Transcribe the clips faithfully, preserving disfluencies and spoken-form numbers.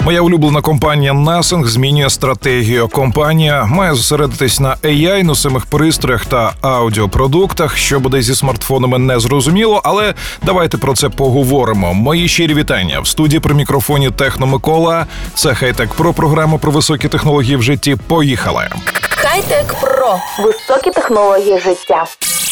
Моя улюблена компанія Nothing змінює стратегію. Компанія має зосередитись на ей ай, носимих пристроях та аудіопродуктах. Що буде зі смартфонами, не зрозуміло, але давайте про це поговоримо. Мої щирі вітання. В студії при мікрофоні Техно Микола. Це Хай-Тек Про, програма про високі технології в житті. Поїхали! Хай-Тек Про. Високі технології життя.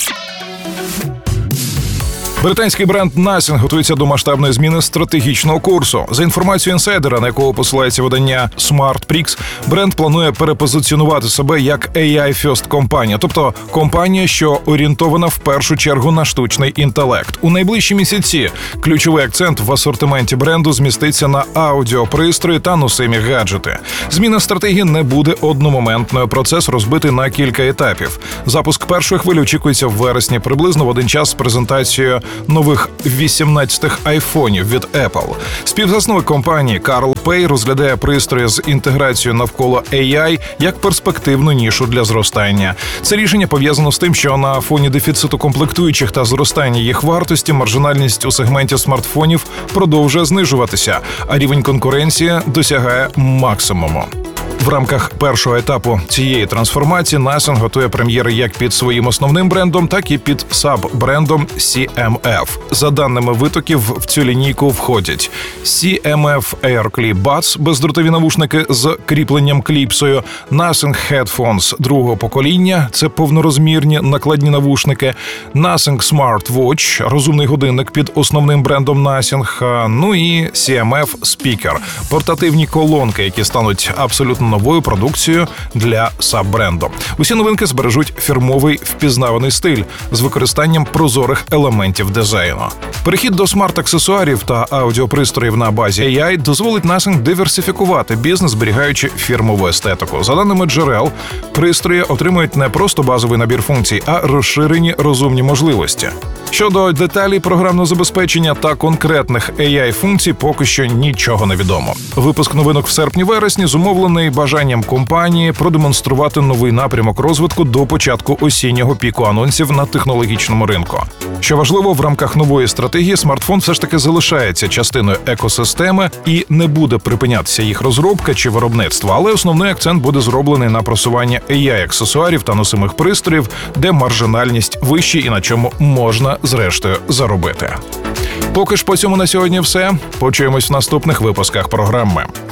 Британський бренд Nothing готується до масштабної зміни стратегічного курсу. За інформацією інсайдера, на якого посилається видання SmartPrix, бренд планує перепозиціонувати себе як ей ай-first компанія, тобто компанія, що орієнтована в першу чергу на штучний інтелект. У найближчі місяці ключовий акцент в асортименті бренду зміститься на аудіопристрої та носимі гаджети. Зміна стратегії не буде одномоментною, процес розбитий на кілька етапів. Запуск першої хвилі очікується в вересні, приблизно в один час з презентацією нових вісімнадцятих айфонів від Apple. Співзасновник компанії Карл Пей розглядає пристрої з інтеграцією навколо ей ай як перспективну нішу для зростання. Це рішення пов'язано з тим, що на фоні дефіциту комплектуючих та зростання їх вартості маржинальність у сегменті смартфонів продовжує знижуватися, а рівень конкуренції досягає максимуму. В рамках першого етапу цієї трансформації Nothing готує прем'єри як під своїм основним брендом, так і під саб-брендом сі ем еф. За даними витоків, в цю лінійку входять сі ем еф AirClip Buds – бездротові навушники з кріпленням кліпсою, Nothing Headphones другого покоління – це повнорозмірні накладні навушники, Nothing Smart Watch – розумний годинник під основним брендом Nothing, ну і сі ем еф Speaker – портативні колонки, які стануть абсолютно новою продукцією для саб-бренду. Усі новинки збережуть фірмовий впізнаваний стиль з використанням прозорих елементів дизайну. Перехід до смарт-аксесуарів та аудіопристроїв на базі ей ай дозволить Nothing диверсифікувати бізнес, зберігаючи фірмову естетику. За даними джерел, пристрої отримують не просто базовий набір функцій, а розширені розумні можливості. Щодо деталей програмного забезпечення та конкретних ей ай-функцій поки що нічого не відомо. Випуск новинок в серпні-вересні зумовлений бажанням компанії продемонструвати новий напрямок розвитку до початку осіннього піку анонсів на технологічному ринку. Що важливо, в рамках нової стратегії смартфон все ж таки залишається частиною екосистеми і не буде припинятися їх розробка чи виробництво, але основний акцент буде зроблений на просування ей ай-аксесуарів та носимих пристроїв, де маржинальність вища і на чому можна зрештою заробити. Поки ж по цьому на сьогодні все. Почуємось в наступних випусках програми.